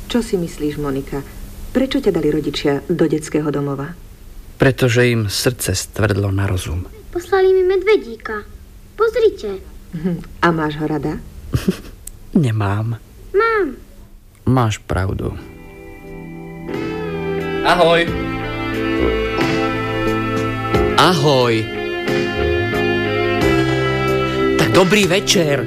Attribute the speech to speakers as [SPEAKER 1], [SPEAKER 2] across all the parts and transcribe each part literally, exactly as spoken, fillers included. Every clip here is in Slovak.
[SPEAKER 1] Čo si myslíš, Monika? Prečo ťa dali rodičia do detského domova?
[SPEAKER 2] Pretože im srdce stvrdlo na rozum.
[SPEAKER 3] Poslali mi medvedíka. Pozrite.
[SPEAKER 1] A máš ho rada?
[SPEAKER 2] Nemám.
[SPEAKER 3] Mám.
[SPEAKER 2] Máš pravdu. Ahoj. Ahoj. Tak dobrý večer.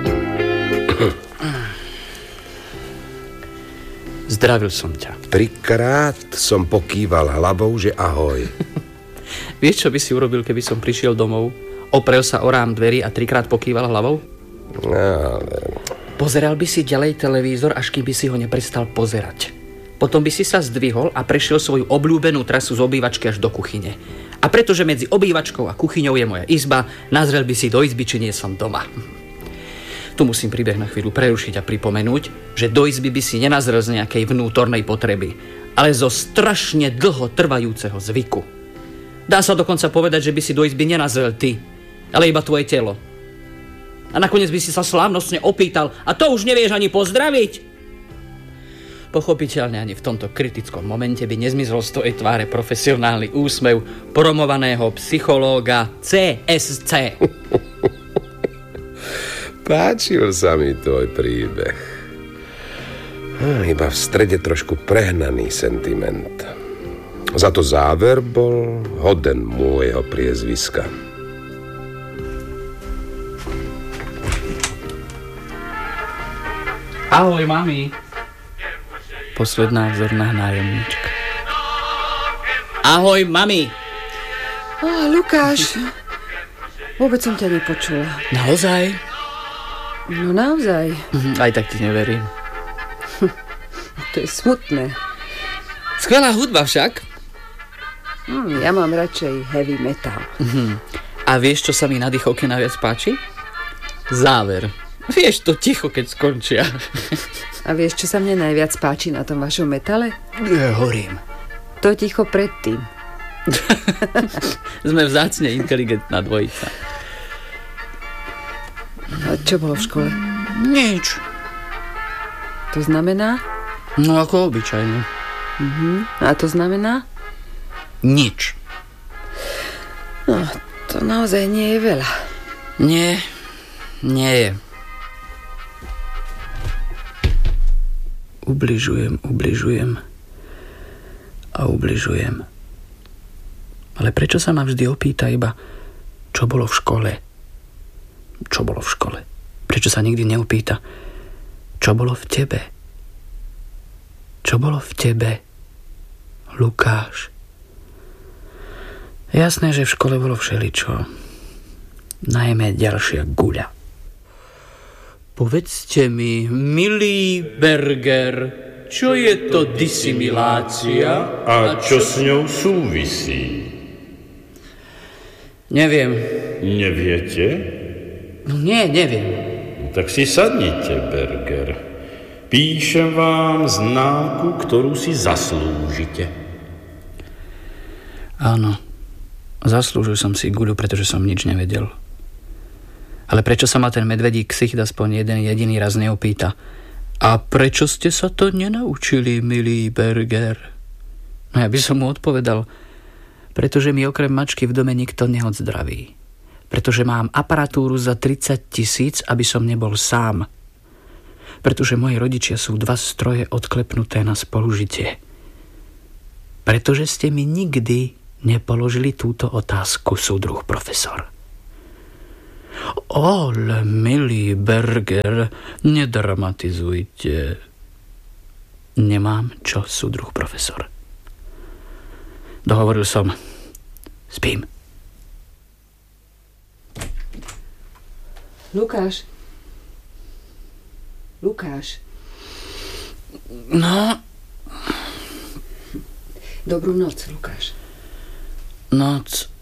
[SPEAKER 2] Zdravil som ťa.
[SPEAKER 4] Trikrát som pokýval hlavou, že ahoj.
[SPEAKER 2] Vieš, čo by si urobil, keby som prišiel domov, oprel sa o rám dverí a trikrát pokýval hlavou?
[SPEAKER 4] Ale...
[SPEAKER 2] Pozeral by si ďalej televízor, až kým by si ho neprestal pozerať. Potom by si sa zdvihol a prešiel svoju obľúbenú trasu z obývačky až do kuchyne. A pretože medzi obývačkou a kuchyňou je moja izba, nazrel by si do izby, či nie som doma. Tu musím príbeh na chvíľu prerušiť a pripomenúť, že do izby by si nenazrel z nejakej vnútornej potreby, ale zo strašne dlho trvajúceho zvyku. Dá sa dokonca povedať, že by si do izby nenazrel ty, ale iba tvoje telo. A nakoniec by si sa slávnostne opýtal, a to už nevieš ani pozdraviť. Pochopiteľne ani v tomto kritickom momente by nezmizol z tvojej tváre profesionálny úsmev promovaného psychológa cé es cé.
[SPEAKER 4] Páčil sa mi tvoj príbeh. Iba v strede trošku prehnaný sentiment. Za to záver bol hoden môjho priezviska.
[SPEAKER 2] Ahoj, mami. Posledná vzorná nájomníčka. Ahoj, mami.
[SPEAKER 5] Oh, Lukáš, vôbec som ťa nepočula.
[SPEAKER 2] Naozaj?
[SPEAKER 5] No naozaj.
[SPEAKER 2] Aj tak ti neverím.
[SPEAKER 5] To je smutné.
[SPEAKER 2] Skvelá hudba však.
[SPEAKER 5] Hm, ja mám radšej heavy metal.
[SPEAKER 2] Uh-huh. A vieš, čo sa mi na dýchovke najviac páči? Záver. Vieš to ticho, keď skončia.
[SPEAKER 5] A vieš, čo sa mne najviac páči na tom vašom metale?
[SPEAKER 2] Ja horím.
[SPEAKER 5] To ticho predtým.
[SPEAKER 2] Sme vzácne inteligentná dvojica.
[SPEAKER 5] A čo bolo v škole?
[SPEAKER 2] Nič.
[SPEAKER 5] To znamená?
[SPEAKER 2] No ako obyčajne.
[SPEAKER 5] Uh-huh. A to znamená?
[SPEAKER 2] Nič.
[SPEAKER 5] No, to naozaj nie je veľa.
[SPEAKER 2] Nie, nie je. Ubližujem, ubližujem a ubližujem. Ale prečo sa ma vždy opýta iba, čo bolo v škole? Čo bolo v škole? Prečo sa nikdy neopýta, čo bolo v tebe? Čo bolo v tebe, Lukáš? Jasné, že v škole bolo všeličo. Najmä ďalšia guľa. Povedzte mi, milý Berger, čo je to disimilácia?
[SPEAKER 6] A čo s ňou súvisí?
[SPEAKER 2] Neviem.
[SPEAKER 6] Neviete?
[SPEAKER 2] No nie, neviem.
[SPEAKER 6] Tak si sadnite, Berger. Píšem vám známku, ktorú si zaslúžite.
[SPEAKER 2] Áno, zaslúžil som si guľu, pretože som nič nevedel. Ale prečo sa ma ten medvedík ksicht aspoň jeden jediný raz neopýta? A prečo ste sa to nenaučili, milý Berger? No ja by som mu odpovedal, pretože mi okrem mačky v dome nikto neodzdraví. Pretože mám aparatúru za tridsať tisíc, aby som nebol sám. Pretože moji rodičia sú dva stroje odklepnuté na spolužitie. Pretože ste mi nikdy nepoložili túto otázku, súdruh profesor. Ale, milý Berger, nedramatizujte. Nemám čo, súdruh profesor. Dohovoril som. Spím.
[SPEAKER 5] Lukáš. Lukáš.
[SPEAKER 2] No.
[SPEAKER 5] Dobrú noc, Lukáš.
[SPEAKER 2] Noc.